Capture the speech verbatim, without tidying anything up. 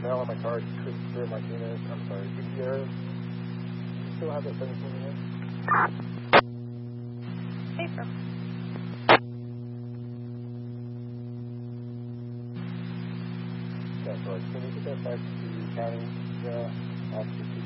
mail on my card, Christopher Martinez. I'm sorry, Gutierrez. You still have that seventeen minutes? Paper. Yeah, sorry. Can you get that back to county, uh, officer?